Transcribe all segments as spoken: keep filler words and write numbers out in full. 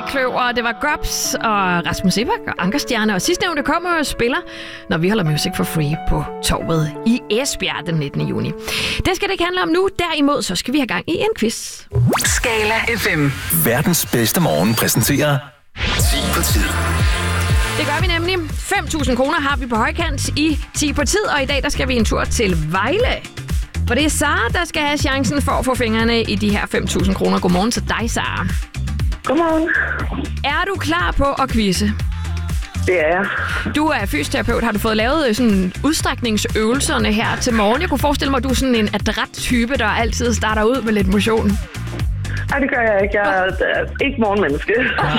Kløver, det var Gobs og Rasmus Sebak og Ankerstjerne. Og sidstnævnte kommer og spiller, når vi holder Music for Free på Torvet i Esbjerg den nittende juni. Det skal det ikke handle om nu. Derimod så skal vi have gang i en quiz. Skala F M. Verdens bedste morgen præsenterer ti på tid. Det gør vi nemlig. fem tusind kroner har vi på højkant i ti på tid, og i dag der skal vi en tur til Vejle. For det er Sara, der skal have chancen for at få fingrene i de her fem tusind kroner. Godmorgen til dig, Sara. Godmorgen. Er du klar på at quizze? Det er jeg. Du er fysioterapeut. Har du fået lavet sådan udstrækningsøvelserne her til morgen? Jeg kunne forestille mig, at du er sådan en adræt type, der altid starter ud med lidt motion. Nej, det gør jeg ikke. Jeg er ikke morgenmenneske.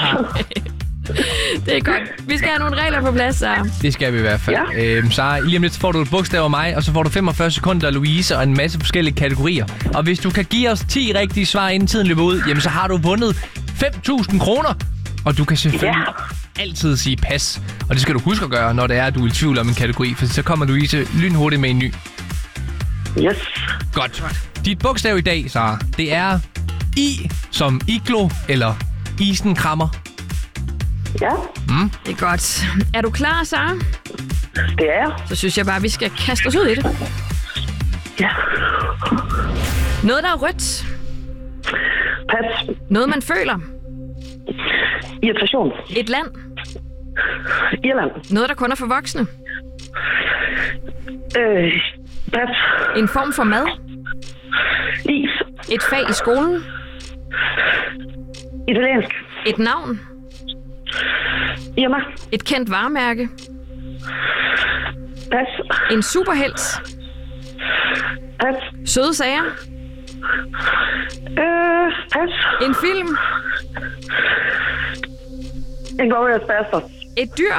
Det er godt. Vi skal have nogle regler på plads, Sara. Det skal vi i hvert fald. Ja. Øhm, Sara, lige om lidt får du et bogstav af mig, og så får du femogfyrre sekunder af Louise og en masse forskellige kategorier. Og hvis du kan give os ti rigtige svar, inden tiden løber ud, jamen så har du vundet fem tusind kroner. Og du kan selvfølgelig ja. altid sige pas. Og det skal du huske at gøre, når det er, at du er i tvivl om en kategori, for så kommer Louise lynhurtigt med en ny. Yes. Godt. Dit bogstav i dag, Sara, det er I som iglo eller isenkrammer. Ja, Mm. Det er godt. Er du klar, Sara? det er jeg. Så synes jeg bare, at vi skal kaste os ud i det. Ja. Noget, der er rødt. Pas. Noget, man føler. Irritation. Et land. Irland. Noget, der kun er for voksne. Øh, pas. En form for mad. Is. Et fag i skolen. Italiensk. Et navn. Irma. Et kendt varemærke. Pas. En superhelt. Pas. Søde sager. Øh, pas. En film. Inglourious Basterds. Et dyr.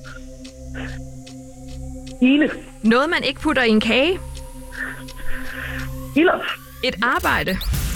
Ile. Noget, man ikke putter i en kage. Ilop. Et arbejde.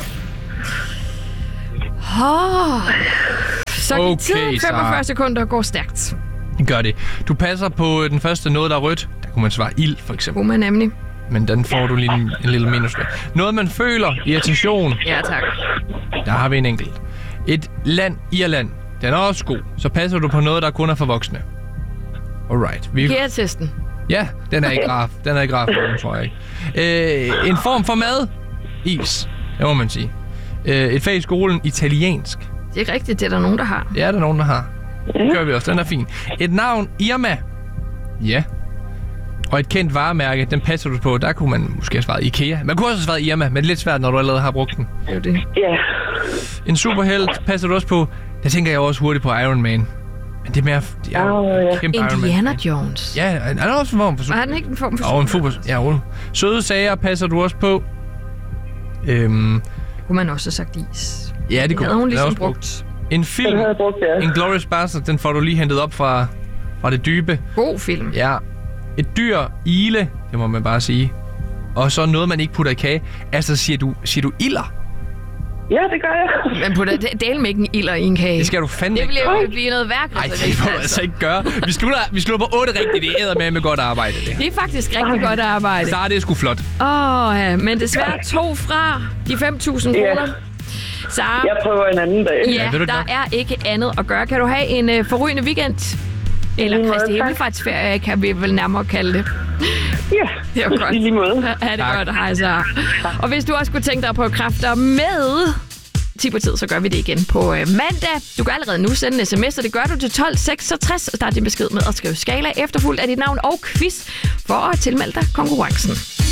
Oh. Så Okay, okay, tiden femogfyrre Sara. sekunder går stærkt. Gør det. Du passer på den første noget, der er rødt. Der kunne man svare ild, for eksempel. Kunne man nemlig. Men den får du lige en, en lille minus der. Noget, man føler. Irritation. Ja, tak. Der har vi en enkelt. Et land, Irland. Den er også god. Så passer du på noget, der kun er for voksne. Alright. Vi... Gæretesten. Ja, den er ikke rar. Den er ikke rar for den, tror jeg ikke. Øh, en form for mad. Is. Det må man sige. Øh, et fag i skolen. Italiensk. Det er rigtigt, det er der nogen, der har. Ja, der er nogen, der har. Det gør vi også. Den er fin. Et navn. Irma. Ja. Og et kendt varemærke, den passer du på. Der kunne man måske have svaret IKEA. Man kunne også have svaret Irma, men det er lidt svært, når du allerede har brugt den. Det er jo det. Ja. En superhelt passer du også på. Der tænker jeg også hurtigt på Iron Man. Men det er mere... Det er Åh, jo ja. kæmpe Iron Man. Indiana Jones. Ja, han er også en form for Og super. er den ikke en form for Og en super... Ja, jo. Søde sager passer du også på. Øhm, kunne man også have sagt is. ja, det Det kunne havde hun den er ligesom også brugt. En Den film. havde jeg brugt, ja. Inglourious Basterds, den får du lige hentet op fra, fra det dybe. God film. Ja. Et dyr, ile, det må man bare sige. Og så noget, man ikke putter i kage. Altså, siger du, siger du ilder? Ja, det gør jeg. Men putter del med ikke en ilder i en kage. Det skal du fandme Det ikke bliver gøre. jo blive noget værk. Nej, det må du altså ikke gøre. Vi slutter, vi slutter på otte rigtigt. Det æder med med godt arbejde, det her. Det er faktisk rigtig godt arbejde. Så er det sgu flot. Åh, oh, ja, men desværre to fra de fem tusind Ja. kroner. Sara, Jeg prøver en anden dag. ja, ved du der hvad? er ikke andet at gøre. Kan du have en uh, forrygende weekend? Eller lige måde, Kristi tak. Himmelfartsferie, kan vi vel nærmere kalde det. Ja, Det er jo godt. i lige måde. Ha' det Tak. godt, hej Sara. Og hvis du også kunne tænke dig at prøve kræfter med ti på tid, så gør vi det igen på øh, mandag. Du kan allerede nu sende en sms, og det gør du til tolv seksogtres. Start din besked med at skrive skala efterfulgt af dit navn og quiz for at tilmelde dig konkurrencen.